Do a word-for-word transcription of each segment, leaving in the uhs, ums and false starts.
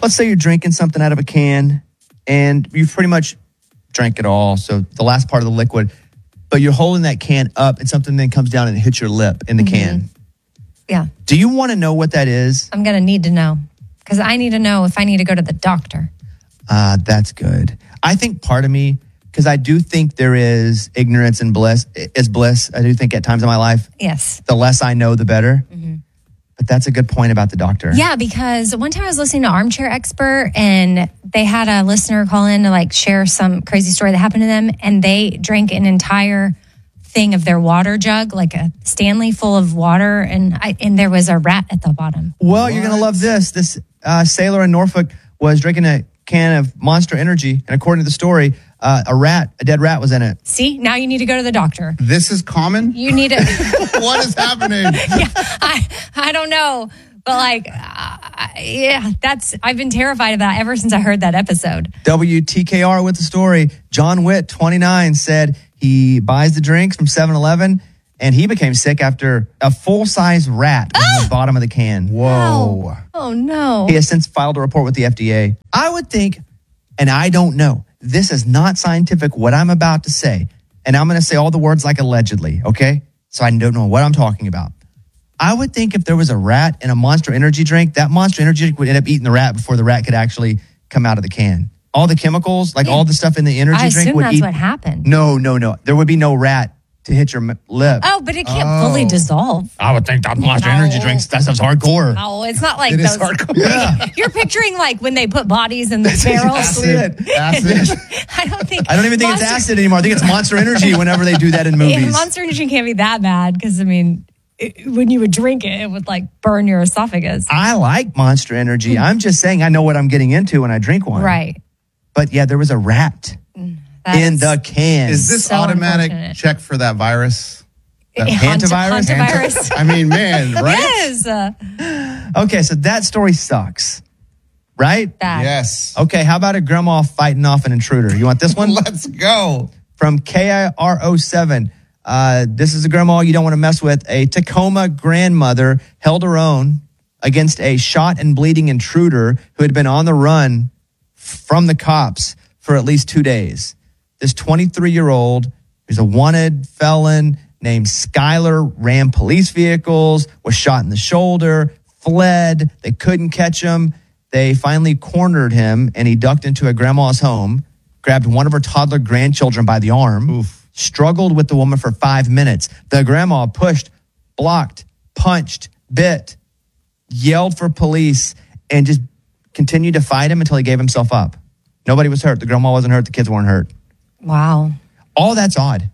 let's say you're drinking something out of a can and you've pretty much drank it all. So the last part of the liquid, but you're holding that can up and something then comes down and hits your lip in the mm-hmm. can. Yeah. Do you want to know what that is? I'm going to need to know because I need to know if I need to go to the doctor. Uh, that's good. I think part of me, because I do think there is ignorance and bliss is bliss. I do think at times in my life, yes, the less I know, the better. Mm-hmm. But that's a good point about the doctor. Yeah, because one time I was listening to Armchair Expert and they had a listener call in to like share some crazy story that happened to them. And they drank an entire thing of their water jug, like a Stanley full of water. And I, and there was a rat at the bottom. Well, What? you're going to love this. This uh, sailor in Norfolk was drinking a can of Monster Energy. And according to the story, uh, a rat, a dead rat was in it. See, now you need to go to the doctor. This is common? You need to. What is happening? Yeah, I, I don't know. But like, uh, yeah, that's, I've been terrified of that ever since I heard that episode. W T K R with the story. John Witt, twenty-nine, said he buys the drinks from seven eleven and he became sick after a full-size rat was Ah! in the bottom of the can. Whoa. Oh, no. He has since filed a report with the F D A. I would think, and I don't know, this is not scientific, what I'm about to say. And I'm going to say all the words like allegedly, okay? So I don't know what I'm talking about. I would think if there was a rat in a Monster Energy drink, that Monster Energy drink would end up eating the rat before the rat could actually come out of the can. All the chemicals, like Yeah. all the stuff in the energy I drink assume would that's eat. what happened. No, no, no. There would be no rat to hit your m- lip. Oh, but it can't Oh. fully dissolve. I would think that Monster No. Energy drinks, that stuff's hardcore. No, it's not like It those. is hardcore. Yeah. You're picturing like when they put bodies in the barrels. Acid. Acid. I don't think. I don't even think Monster, it's acid anymore. I think it's Monster Energy whenever they do that in Yeah, movies. Monster Energy can't be that bad because I mean, it, when you would drink it, it would like burn your esophagus. I like Monster Energy. I'm just saying I know what I'm getting into when I drink one. Right. But yeah, there was a rat That's in the can. Is this So automatic unfortunate. check for that virus? That Haunt- hantavirus? hantavirus. I mean, man, right? Yes. Uh, Okay, so that story sucks. Right? bad. Yes. Okay, how about a grandma fighting off an intruder? You want this one? Let's go. From K I R O seven. Uh, this is a grandma you don't want to mess with. A Tacoma grandmother held her own against a shot and bleeding intruder who had been on the run from the cops for at least two days. This twenty-three-year-old who's a wanted felon named Skylar ran police vehicles, was shot in the shoulder, fled. They couldn't catch him. They finally cornered him, and he ducked into a grandma's home, grabbed one of her toddler grandchildren by the arm, Oof. struggled with the woman for five minutes. The grandma pushed, blocked, punched, bit, yelled for police, and just continued to fight him until he gave himself up. Nobody was hurt. The grandma wasn't hurt. The kids weren't hurt. Wow. All that's odd.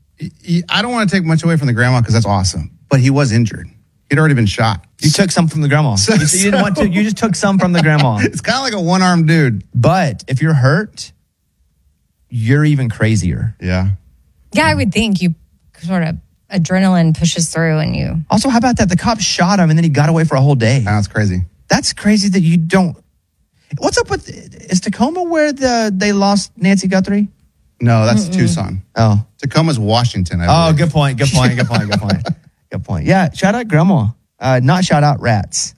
He- I don't want to take much away from the grandma because that's awesome, but he was injured. He'd already been shot. You took some from the grandma. So- you, you didn't want to. You just took some from the grandma. It's kind of like a one-armed dude. But if you're hurt, you're even crazier. Yeah. Yeah, I would think you sort of adrenaline pushes through and you. Also, how about that? The cops shot him and then he got away for a whole day. That's crazy. That's crazy that you don't. What's up with, is Tacoma where the they lost Nancy Guthrie? No, that's Tucson. Oh. Tacoma's Washington, I Oh, believe. good point. Good point. Good point. Good point. Good point. Yeah. Shout out grandma. Uh, not shout out rats.